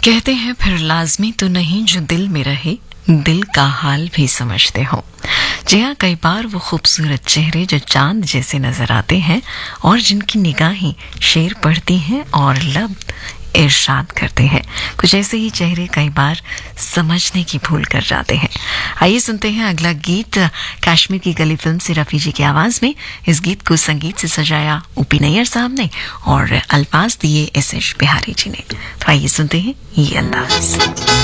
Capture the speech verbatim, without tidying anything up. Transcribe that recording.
कहते हैं फिर लाजमी तो नहीं जो दिल में रहे, दिल का हाल भी समझते हो। जी हाँ, कई बार वो खूबसूरत चेहरे जो चांद जैसे नजर आते हैं और जिनकी निगाहें शेर पढ़ती हैं और लब इरशाद करते हैं, कुछ ऐसे ही चेहरे कई बार समझने की भूल कर जाते हैं। आइए सुनते हैं अगला गीत कश्मीर की गली फिल्म से रफी जी की आवाज में। इस गीत को संगीत से सजाया ओपी नैयर साहब ने और अल्फाज दिए एस एस बिहारी जी ने। तो आइए सुनते हैं ये अंदाज।